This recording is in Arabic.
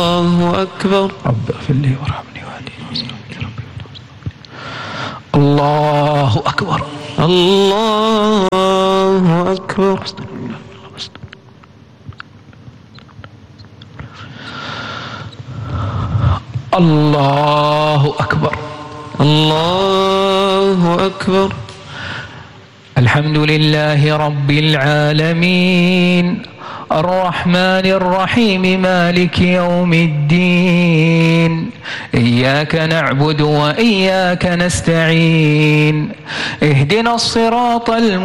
الله أكبر. رب اغفر لي وارحمني واهدني واصلحني ربي. الله أكبر. الله أكبر. الله أكبر. الله أكبر. الحمد لله رب العالمين الرحمن الرحيم مالك يوم الدين إياك نعبد وإياك نستعين اهدنا الصراط